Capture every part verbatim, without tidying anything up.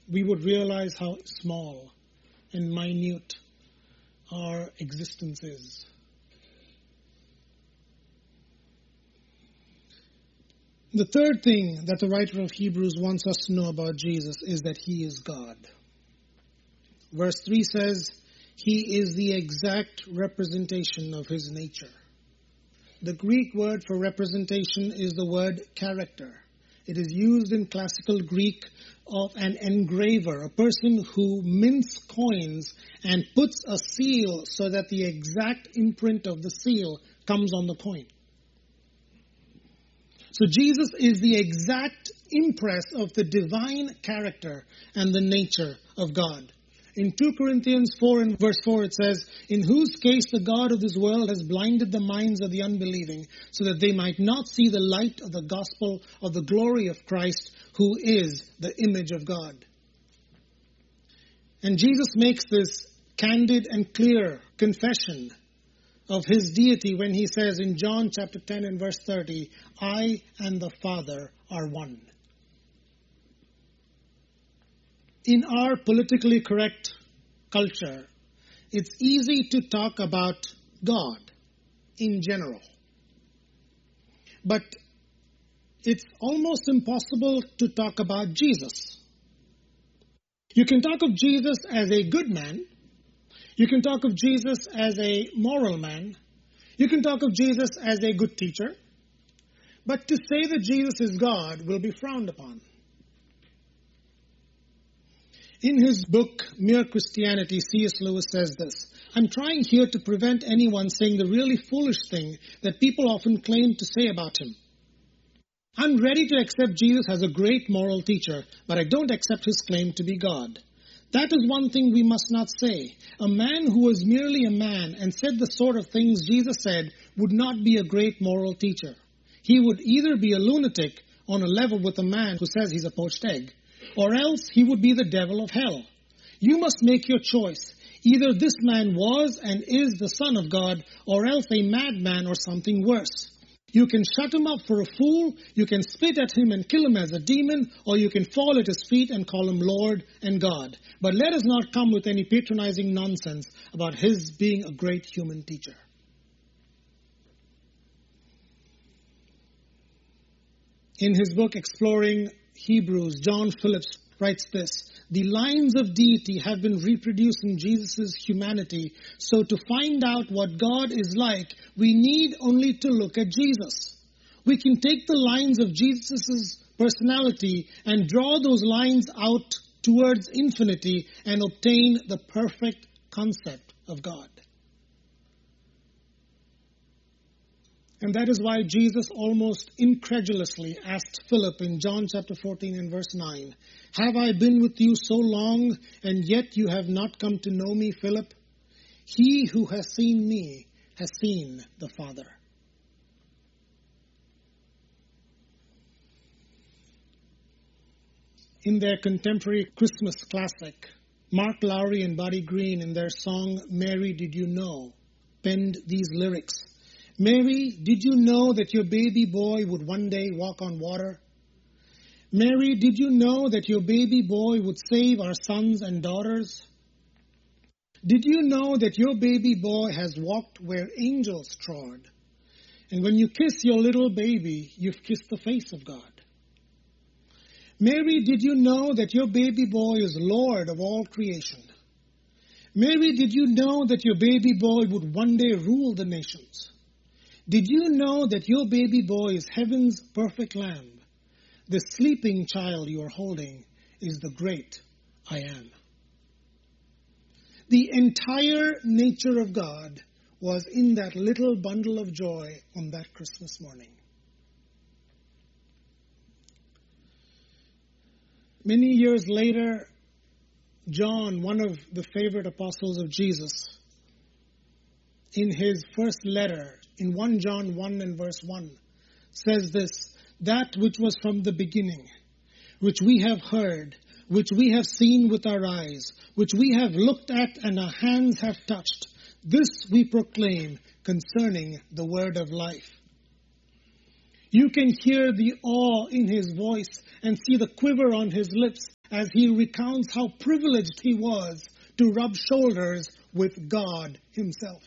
we would realize how small and minute our existence is. The third thing that the writer of Hebrews wants us to know about Jesus is that he is God. Verse three says, he is the exact representation of his nature. The Greek word for representation is the word character. It is used in classical Greek of an engraver, a person who mints coins and puts a seal so that the exact imprint of the seal comes on the coin. So Jesus is the exact impress of the divine character and the nature of God. In two Corinthians four and verse four it says, in whose case the God of this world has blinded the minds of the unbelieving, so that they might not see the light of the gospel of the glory of Christ, who is the image of God. And Jesus makes this candid and clear confession of his deity when he says in John chapter ten and verse thirty, I and the Father are one. In our politically correct culture, it's easy to talk about God in general. But it's almost impossible to talk about Jesus. You can talk of Jesus as a good man. You can talk of Jesus as a moral man. You can talk of Jesus as a good teacher. But to say that Jesus is God will be frowned upon. In his book, Mere Christianity, C S Lewis says this, I'm trying here to prevent anyone saying the really foolish thing that people often claim to say about him. I'm ready to accept Jesus as a great moral teacher, but I don't accept his claim to be God. That is one thing we must not say. A man who was merely a man and said the sort of things Jesus said would not be a great moral teacher. He would either be a lunatic on a level with a man who says he's a poached egg, or else he would be the devil of hell. You must make your choice. Either this man was and is the Son of God, or else a madman or something worse. You can shut him up for a fool, you can spit at him and kill him as a demon, or you can fall at his feet and call him Lord and God. But let us not come with any patronizing nonsense about his being a great human teacher. In his book, Exploring Hebrews, John Phillips writes this, the lines of deity have been reproduced in Jesus' humanity, so to find out what God is like, we need only to look at Jesus. We can take the lines of Jesus' personality and draw those lines out towards infinity and obtain the perfect concept of God. And that is why Jesus almost incredulously asked Philip in John chapter fourteen and verse nine, have I been with you so long, and yet you have not come to know me, Philip? He who has seen me has seen the Father. In their contemporary Christmas classic, Mark Lowry and Buddy Green, in their song, Mary, Did You Know?, penned these lyrics. Mary, did you know that your baby boy would one day walk on water? Mary, did you know that your baby boy would save our sons and daughters? Did you know that your baby boy has walked where angels trod? And when you kiss your little baby, you've kissed the face of God. Mary, did you know that your baby boy is Lord of all creation? Mary, did you know that your baby boy would one day rule the nations? Did you know that your baby boy is heaven's perfect lamb? The sleeping child you are holding is the great I Am. The entire nature of God was in that little bundle of joy on that Christmas morning. Many years later, John, one of the favorite apostles of Jesus, in his first letter, in First John one and verse one, says this, that which was from the beginning, which we have heard, which we have seen with our eyes, which we have looked at and our hands have touched, this we proclaim concerning the word of life. You can hear the awe in his voice and see the quiver on his lips as he recounts how privileged he was to rub shoulders with God himself.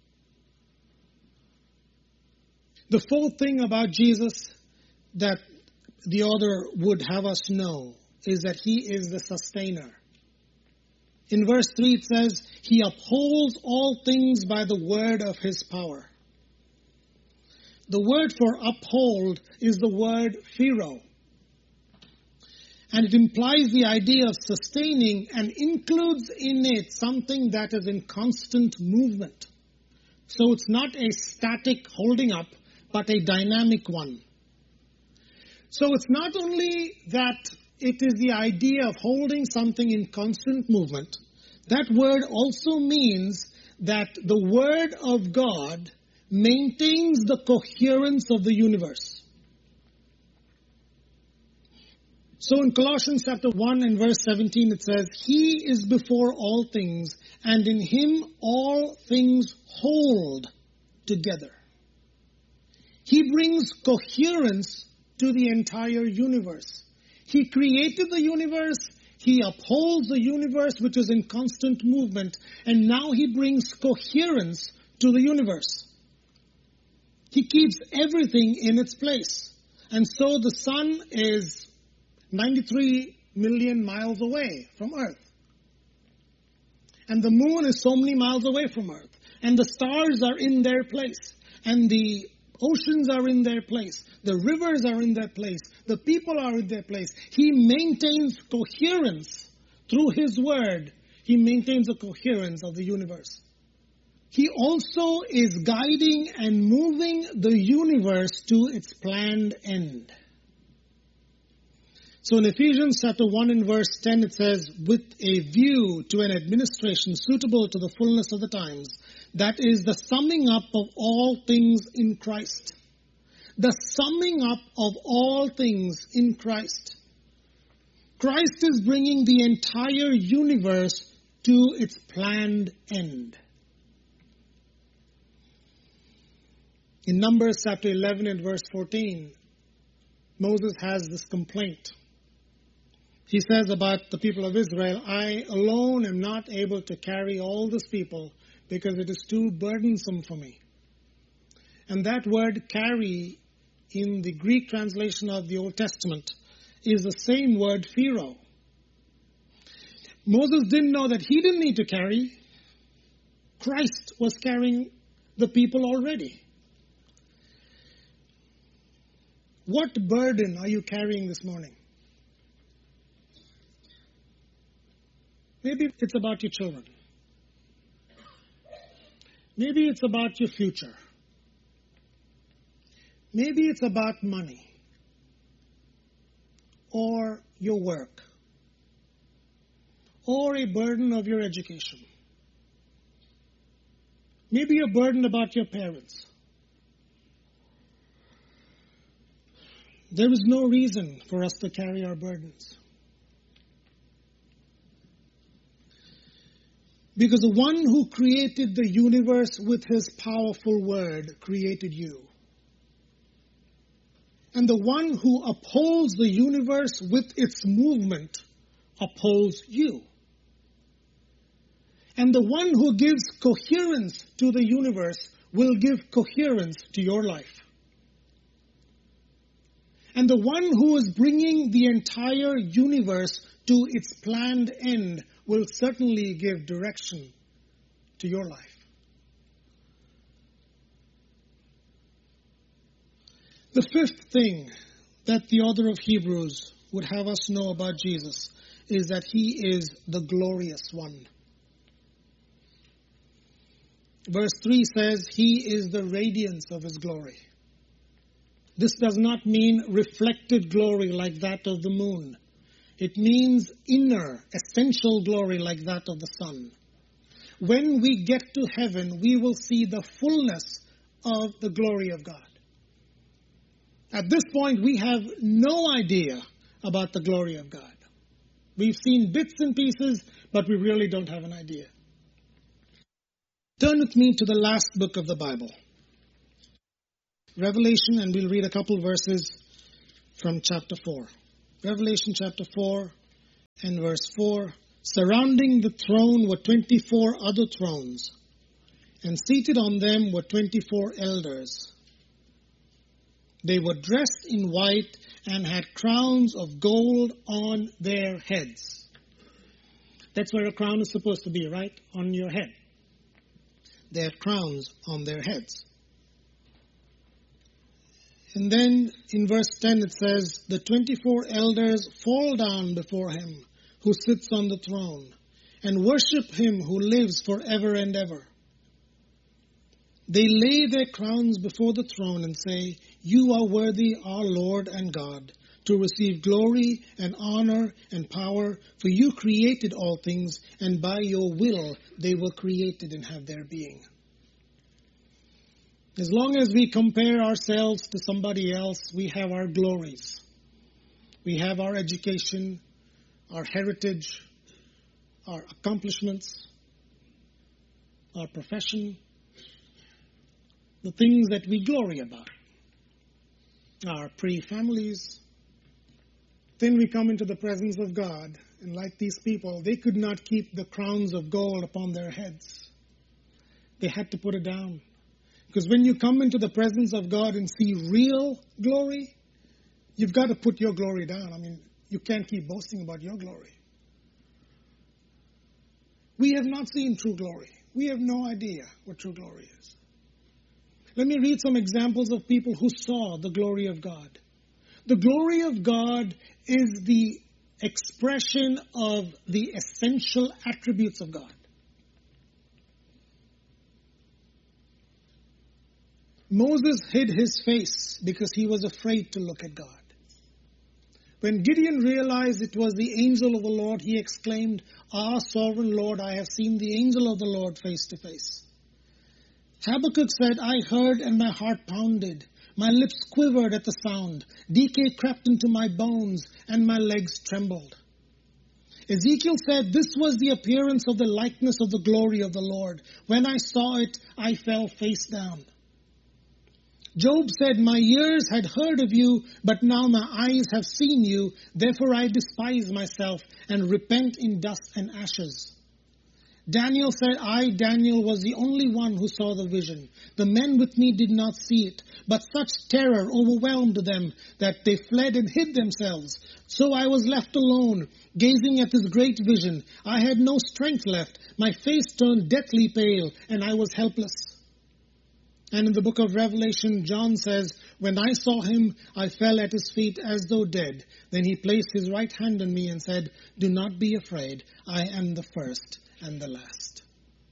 The fourth thing about Jesus that the author would have us know is that he is the sustainer. In verse three it says, he upholds all things by the word of his power. The word for uphold is the word phero. And it implies the idea of sustaining and includes in it something that is in constant movement. So it's not a static holding up, but a dynamic one. So it's not only that it is the idea of holding something in constant movement. That word also means that the Word of God maintains the coherence of the universe. So in Colossians chapter one and verse seventeen it says, he is before all things, and in him all things hold together. He brings coherence to the entire universe. He created the universe, he upholds the universe which is in constant movement, and now he brings coherence to the universe. He keeps everything in its place. And so the sun is ninety-three million miles away from Earth. And the moon is so many miles away from Earth. And the stars are in their place. And the oceans are in their place. The rivers are in their place. The people are in their place. He maintains coherence through his word. He maintains the coherence of the universe. He also is guiding and moving the universe to its planned end. So in Ephesians chapter one and verse ten it says, with a view to an administration suitable to the fullness of the times, that is the summing up of all things in Christ. The summing up of all things in Christ. Christ is bringing the entire universe to its planned end. In Numbers chapter eleven and verse fourteen, Moses has this complaint. He says about the people of Israel, I alone am not able to carry all this people because it is too burdensome for me. And that word carry in the Greek translation of the Old Testament is the same word phero. Moses didn't know that he didn't need to carry. Christ was carrying the people already. What burden are you carrying this morning? Maybe it's about your children. Maybe it's about your future. Maybe it's about money or your work or a burden of your education. Maybe you're burdened about your parents. There is no reason for us to carry our burdens. Because the one who created the universe with his powerful word created you. And the one who upholds the universe with its movement upholds you. And the one who gives coherence to the universe will give coherence to your life. And the one who is bringing the entire universe to its planned end will certainly give direction to your life. The fifth thing that the author of Hebrews would have us know about Jesus is that he is the glorious one. Verse three says, he is the radiance of his glory. This does not mean reflected glory like that of the moon. It means inner, essential glory like that of the sun. When we get to heaven, we will see the fullness of the glory of God. At this point, we have no idea about the glory of God. We've seen bits and pieces, but we really don't have an idea. Turn with me to the last book of the Bible, Revelation, and we'll read a couple verses from chapter four. Revelation chapter four and verse four. Surrounding the throne were twenty-four other thrones, and seated on them were twenty-four elders. They were dressed in white and had crowns of gold on their heads. That's where a crown is supposed to be, right? On your head. They have crowns on their heads. And then in verse ten it says, the twenty-four elders fall down before him who sits on the throne, and worship him who lives forever and ever. They lay their crowns before the throne and say, you are worthy, our Lord and God, to receive glory and honor and power, for you created all things, and by your will they were created and have their being. As long as we compare ourselves to somebody else, we have our glories. We have our education, our heritage, our accomplishments, our profession, the things that we glory about, our pretty families. Then we come into the presence of God, and like these people, they could not keep the crowns of gold upon their heads. They had to put it down. Because when you come into the presence of God and see real glory, you've got to put your glory down. I mean, you can't keep boasting about your glory. We have not seen true glory. We have no idea what true glory is. Let me read some examples of people who saw the glory of God. The glory of God is the expression of the essential attributes of God. Moses hid his face because he was afraid to look at God. When Gideon realized it was the angel of the Lord, he exclaimed, ah, sovereign Lord, I have seen the angel of the Lord face to face. Habakkuk said, I heard and my heart pounded. My lips quivered at the sound. Decay crept into my bones and my legs trembled. Ezekiel said, this was the appearance of the likeness of the glory of the Lord. When I saw it, I fell face down. Job said, my ears had heard of you, but now my eyes have seen you. Therefore I despise myself and repent in dust and ashes. Daniel said, I, Daniel, was the only one who saw the vision. The men with me did not see it, but such terror overwhelmed them that they fled and hid themselves. So I was left alone, gazing at this great vision. I had no strength left. My face turned deathly pale, and I was helpless. And in the book of Revelation, John says, when I saw him, I fell at his feet as though dead. Then he placed his right hand on me and said, do not be afraid. I am the first and the last.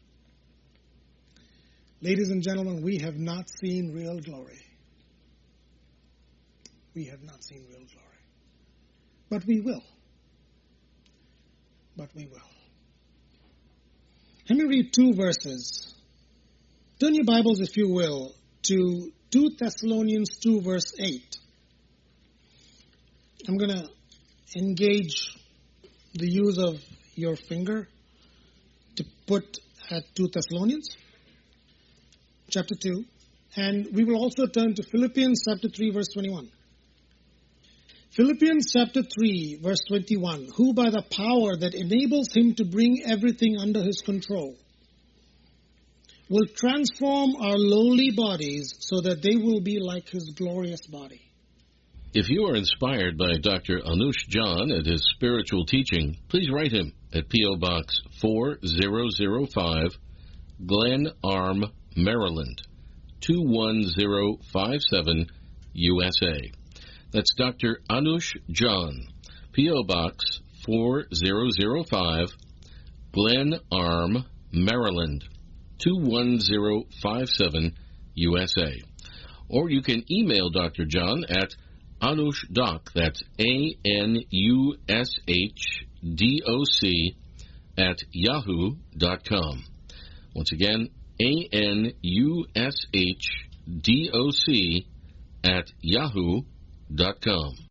Ladies and gentlemen, we have not seen real glory. We have not seen real glory. But we will. But we will. Let me read two verses. Turn your Bibles, if you will, to two Thessalonians two, verse eight. I'm going to engage the use of your finger to put at two Thessalonians, chapter two. And we will also turn to Philippians chapter three, verse twenty-one. Philippians chapter three, verse twenty-one. Who by the power that enables him to bring everything under his control will transform our lowly bodies so that they will be like his glorious body. If you are inspired by Doctor Anush John and his spiritual teaching, please write him at P O Box four thousand five, Glen Arm, Maryland, two one zero five seven, U S A. That's Doctor Anush John, P O Box four thousand five, Glen Arm, Maryland, two one zero five seven, U S A. Or you can email Doctor John at AnushDoc, that's A N U S H D O C, at yahoo dot com. Once again, A N U S H D O C at yahoo dot com.